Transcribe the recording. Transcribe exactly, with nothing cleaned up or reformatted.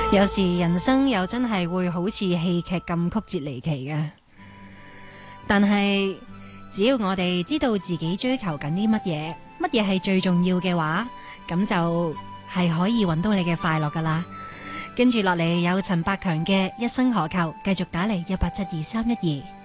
有時人生又真係會好似戲劇咁曲折離奇嘅，但係只要我哋知道自己追求緊啲乜嘢，乜嘢係最重要嘅話，咁就係可以揾到你嘅快樂噶啦。跟住落嚟有陳百強嘅一生何求，繼續打嚟一八七二三一二。